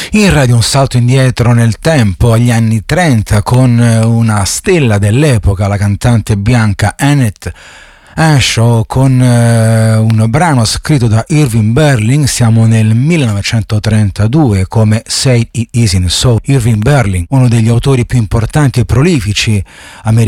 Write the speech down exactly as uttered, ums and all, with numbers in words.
In radio un salto indietro nel tempo agli anni trenta con una stella dell'epoca, la cantante bianca Annette Anshaw, con eh, un brano scritto da Irving Berlin. Siamo nel millenovecentotrentadue come Say It Isn't So. Irving Berlin, uno degli autori più importanti e prolifici americani